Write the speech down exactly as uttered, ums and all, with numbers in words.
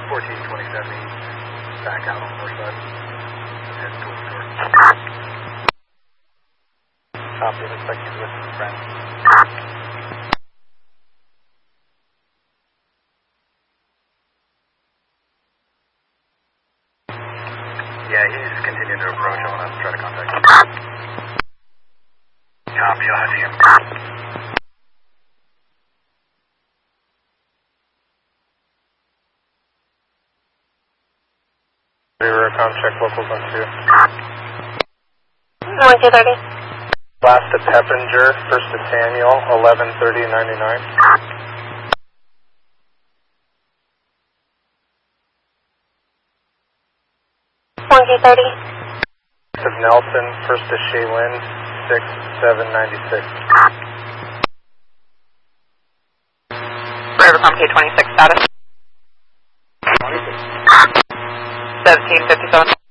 fourteen twenty-seven, back out on the north side. Head towards the door. Copy, looks like he's with his friend. Yeah, he's continuing to approach. I want to try to contact him. Copy, I'll have you. Recon check locals on two. one two thirty. Last to Peppinger, first to Samuel, eleven thirty ninety-nine. one two thirty. Of Nelson, first to Shaylin, six seven ninety-six. Rivercom K twenty-six status. seventeen fifty-seven.